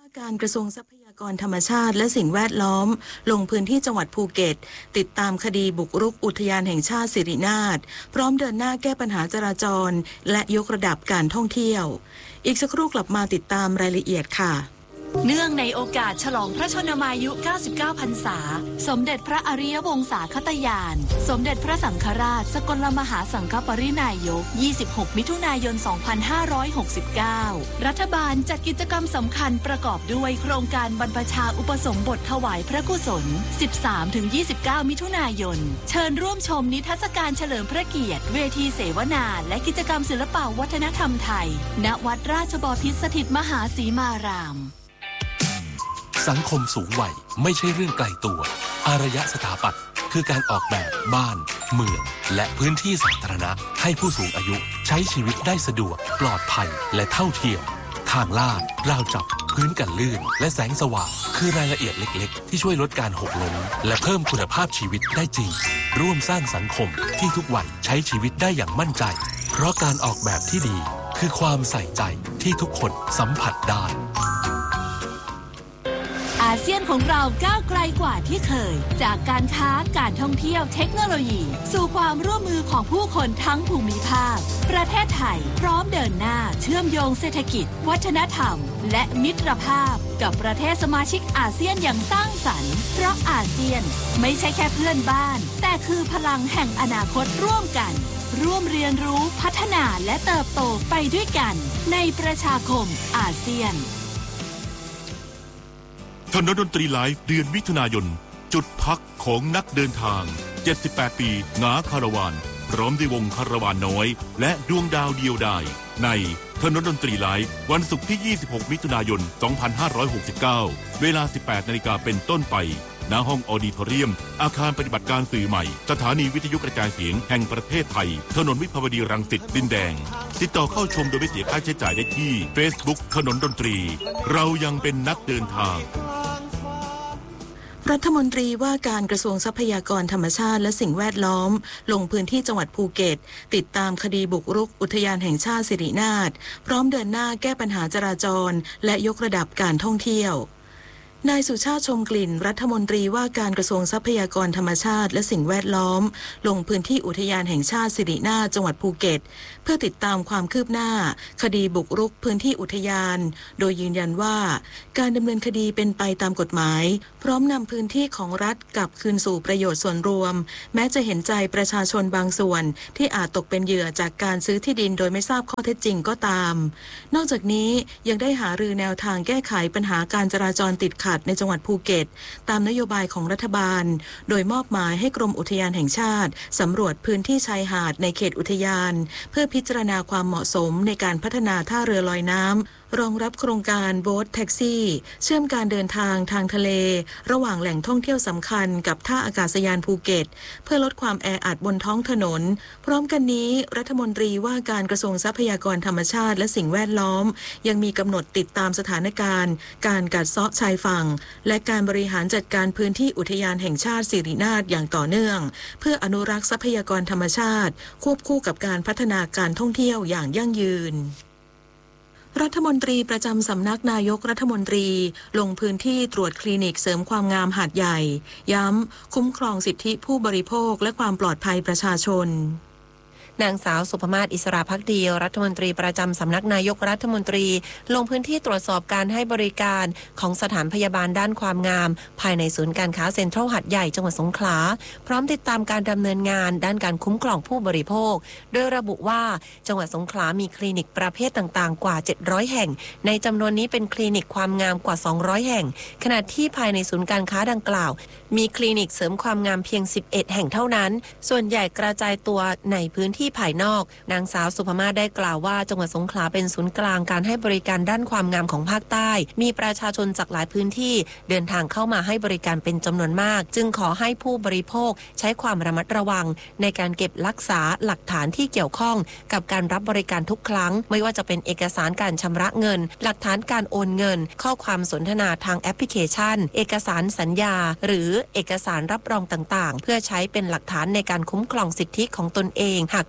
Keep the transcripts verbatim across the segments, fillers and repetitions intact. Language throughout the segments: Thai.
การกระทรวงทรัพยากรธรรมชาติและสิ่งแวดล้อมลงพื้นที่จังหวัดภูเก็ตติดตามคดีบุกรุกอุทยานแห่งชาติสิรินาถพร้อมเดินหน้าแก้ปัญหาจราจรและยกระดับการท่องเที่ยวอีกสักครู่กลับมาติดตามรายละเอียดค่ะเนื่องในโอกาสฉลองพระชนมายุเก้าสิบเก้าพรรษาสมเด็จพระอริยวงศาคตญาณสมเด็จพระสังฆราชสกลมหาสังฆปรินายกยี่สิบหกมิถุนายนสองพันห้าร้อยหกสิบเก้ารัฐบาลจัดกิจกรรมสำคัญประกอบด้วยโครงการบรรพชาอุปสมบทถวายพระกุศล สิบสามถึงยี่สิบเก้า มิถุนายนเชิญร่วมชมนิทรรศการเฉลิมพระเกียรติเวทีเสวนาและกิจกรรมศิลปวัฒนธรรมไทยณวัดราชบพิตรสถิตมหาสีมารามสังคมสูงวัยไม่ใช่เรื่องไกลตัวอารยสถาปัตย์คือการออกแบบบ้านเมืองและพื้นที่สาธารณะให้ผู้สูงอายุใช้ชีวิตได้สะดวกปลอดภัยและเท่าเทียมทางลาดราวจับพื้นกันลื่นและแสงสว่างคือรายละเอียดเล็กๆที่ช่วยลดการหกล้มและเพิ่มคุณภาพชีวิตได้จริงร่วมสร้างสังคมที่ทุกวัยใช้ชีวิตได้อย่างมั่นใจเพราะการออกแบบที่ดีคือความใส่ใจที่ทุกคนสัมผัสได้อาเซียนของเราก้าวไกลกว่าที่เคยจากการค้าการท่องเที่ยวเทคโนโลยีสู่ความร่วมมือของผู้คนทั้งภูมิภาคประเทศไทยพร้อมเดินหน้าเชื่อมโยงเศรษฐกิจวัฒนธรรมและมิตรภาพกับประเทศสมาชิกอาเซียนอย่างสร้างสรรค์เพราะอาเซียนไม่ใช่แค่เพื่อนบ้านแต่คือพลังแห่งอนาคตร่วมกันร่วมเรียนรู้พัฒนาและเติบโตไปด้วยกันในประชาคมอาเซียนถนนดนตรีไลฟ์เดือนมิถุนายนจุดพักของนักเดินทางเจ็ดสิบแปดปีหงาคาราวานพร้อมด้วยวงคาราวานน้อยและดวงดาวเดียวดายในถนนดนตรีไลฟ์วันศุกร์ที่ยี่สิบหกมิถุนายนสองพันห้าร้อยหกสิบเก้าเวลา สิบแปดนาฬิกาเป็นต้นไปณห้องออดิทอเรียมอาคารปฏิบัติการสื่อใหม่สถานีวิทยุกระจายเสียงแห่งประเทศไทยถนนวิภาวดีรังสิตดินแดงติดต่อเข้าชมโดยไม่เสียค่าใช้จ่ายได้ที่ Facebook ถนนดนตรีเรายังเป็นนักเดินทางรัฐมนตรีว่าการกระทรวงทรัพยากรธรรมชาติและสิ่งแวดล้อมลงพื้นที่จังหวัดภูเก็ตติดตามคดีบุกรุกอุทยานแห่งชาติสิรินาถพร้อมเดินหน้าแก้ปัญหาจราจรและยกระดับการท่องเที่ยวนายสุชาติชมกลิ่นรัฐมนตรีว่าการกระทรวงทรัพยากรธรรมชาติและสิ่งแวดล้อมลงพื้นที่อุทยานแห่งชาติสิรินาถจังหวัดภูเก็ตเพื่อติดตามความคืบหน้าคดีบุกรุกพื้นที่อุทยานโดยยืนยันว่าการดำเนินคดีเป็นไปตามกฎหมายพร้อมนำพื้นที่ของรัฐกลับคืนสู่ประโยชน์ส่วนรวมแม้จะเห็นใจประชาชนบางส่วนที่อาจตกเป็นเหยื่อจากการซื้อที่ดินโดยไม่ทราบข้อเท็จจริงก็ตามนอกจากนี้ยังได้หารือแนวทางแก้ไขปัญหาการจราจรติดขัดในจังหวัดภูเก็ตตามนโยบายของรัฐบาลโดยมอบหมายให้กรมอุทยานแห่งชาติสำรวจพื้นที่ชายหาดในเขตอุทยานเพื่อพิจารณาความเหมาะสมในการพัฒนาท่าเรือลอยน้ำรองรับโครงการโบ๊ทแท็กซี่เชื่อมการเดินทางทางทะเลระหว่างแหล่งท่องเที่ยวสำคัญกับท่าอากาศยานภูเก็ตเพื่อลดความแออัดบนท้องถนนพร้อมกันนี้รัฐมนตรีว่าการกระทรวงทรัพยากรธรรมชาติและสิ่งแวดล้อมยังมีกำหนดติดตามสถานการณ์การกัดเซาะชายฝั่งและการบริหารจัดการพื้นที่อุทยานแห่งชาติสิรินาถอย่างต่อเนื่องเพื่ออนุรักษ์ทรัพยากรธรรมชาติควบคู่กับการพัฒนาการท่องเที่ยวอย่างยั่งยืนรัฐมนตรีประจำสำนักนายกรัฐมนตรีลงพื้นที่ตรวจคลินิกเสริมความงามหาดใหญ่ย้ำคุ้มครองสิทธิผู้บริโภคและความปลอดภัยประชาชนนางสาวสุภมาศอิสระภักดีรัฐมนตรีประจำสำนักนายกรัฐมนตรีลงพื้นที่ตรวจสอบการให้บริการของสถานพยาบาลด้านความงามภายในศูนย์การค้าเซ็นทรัลหาดใหญ่จังหวัดสงขลาพร้อมติดตามการดำเนินงานด้านการคุ้มครองผู้บริโภคโดยระบุว่าจังหวัดสงขลามีคลินิกประเภทต่างๆกว่าเจ็ดร้อยแห่งในจำนวนนี้เป็นคลินิกความงามกว่าสองร้อยแห่งขณะที่ภายในศูนย์การค้าดังกล่าวมีคลินิกเสริมความงามเพียงสิบเอ็ดแห่งเท่านั้นส่วนใหญ่กระจายตัวในพื้นที่ภายนอกนางสาวสุภมาศได้กล่าวว่าจังหวัดสงขลาเป็นศูนย์กลางการให้บริการด้านความงามของภาคใต้มีประชาชนจากหลายพื้นที่เดินทางเข้ามาให้บริการเป็นจำนวนมากจึงขอให้ผู้บริโภคใช้ความระมัดระวังในการเก็บรักษาหลักฐานที่เกี่ยวข้องกับการรับบริการทุกครั้งไม่ว่าจะเป็นเอกสารการชำระเงินหลักฐานการโอนเงินข้อความสนทนาทางแอปพลิเคชันเอกสารสัญญาหรือเอกสารรับรองต่างๆเพื่อใช้เป็นหลักฐานในการคุ้มครองสิทธิของตนเองหากเกิด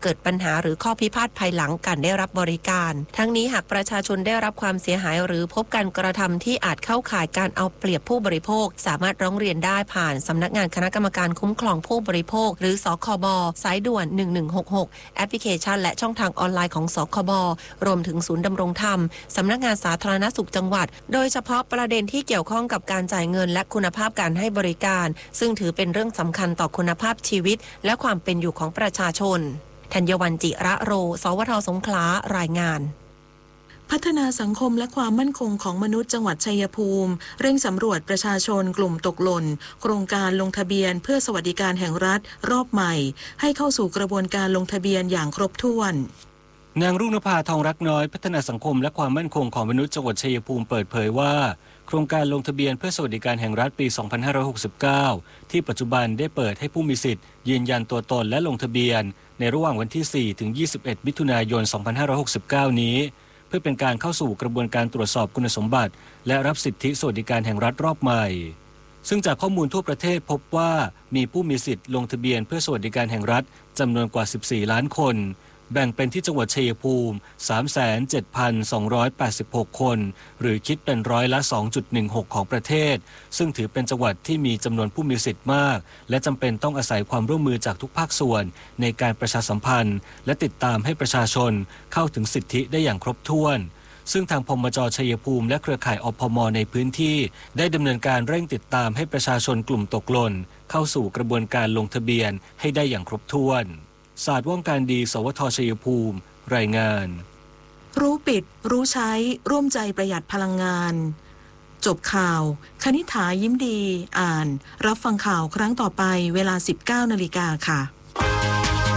กิดปัญหาหรือข้อพิพาทภายหลังการได้รับบริการทั้งนี้หากประชาชนได้รับความเสียหายหรือพบการกระทำที่อาจเข้าข่ายการเอาเปรียบผู้บริโภคสามารถร้องเรียนได้ผ่านสำนักงานคณะกรรมการคุ้มครองผู้บริโภคหรือสคบสายด่วนหนึ่งหนึ่งหกหกแอปพลิเคชันและช่องทางออนไลน์ของสคบรวมถึงศูนย์ดำรงธรรมสำนักงานสาธารณสุขจังหวัดโดยเฉพาะประเด็นที่เกี่ยวข้องกับการจ่ายเงินและคุณภาพการให้บริการซึ่งถือเป็นเรื่องสำคัญต่อคุณภาพชีวิตและความเป็นอยู่ของประชาชนธัญวรรณจิระโรสวทสงขลารายงานพัฒนาสังคมและความมั่นคงของมนุษย์จังหวัดชัยภูมิเร่งสำรวจประชาชนกลุ่มตกหล่นโครงการลงทะเบียนเพื่อสวัสดิการแห่งรัฐรอบใหม่ให้เข้าสู่กระบวนการลงทะเบียนอย่างครบถ้วนนางรุ่งนภาทองรักน้อยพัฒนาสังคมและความมั่นคงของมนุษย์จังหวัดชัยภูมิเปิดเผยว่าโครงการลงทะเบียนเพื่อสวัสดิการแห่งรัฐปี สองพันห้าร้อยหกสิบเก้า ที่ปัจจุบันได้เปิดให้ผู้มีสิทธิ์ยืนยันตัวตนและลงทะเบียนในระหว่างวันที่ สี่ถึงยี่สิบเอ็ด มิถุนายน สองพันห้าร้อยหกสิบเก้า นี้เพื่อเป็นการเข้าสู่กระบวนการตรวจสอบคุณสมบัติและรับสิทธิสวัสดิการแห่งรัฐรอบใหม่ซึ่งจากข้อมูลทั่วประเทศพบว่ามีผู้มีสิทธิ์ลงทะเบียนเพื่อสวัสดิการแห่งรัฐจำนวนกว่าสิบสี่ล้านคนแบ่งเป็นที่จังหวัดชัยภูมิ สามแสนเจ็ดพันสองร้อยแปดสิบหก คนหรือคิดเป็นร้อยละ สองจุดหนึ่งหก ของประเทศซึ่งถือเป็นจังหวัดที่มีจำนวนผู้มีสิทธิ์มากและจำเป็นต้องอาศัยความร่วมมือจากทุกภาคส่วนในการประชาสัมพันธ์และติดตามให้ประชาชนเข้าถึงสิทธิได้อย่างครบถ้วนซึ่งทางพมจ.ชัยภูมิและเครือข่ายอพม.ในพื้นที่ได้ดำเนินการเร่งติดตามให้ประชาชนกลุ่มตกหล่นเข้าสู่กระบวนการลงทะเบียนให้ได้อย่างครบถ้วนศาสตร์ว่องการดีสวทชัยภูมิรายงานรู้ปิดรู้ใช้ร่วมใจประหยัดพลังงานจบข่าวคณิษฐายิ้มดีอ่านรับฟังข่าวครั้งต่อไปเวลา สิบเก้านาฬิกา ค่ะ